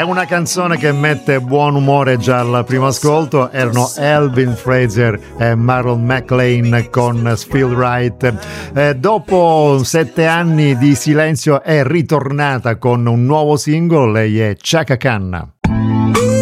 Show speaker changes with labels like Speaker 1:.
Speaker 1: una canzone che mette buon umore già al primo ascolto. Erano Elvin Fraser e Marlon McLean con Feel Right. Dopo 7 anni di silenzio è ritornata con un nuovo singolo. Lei è Chaka Khan.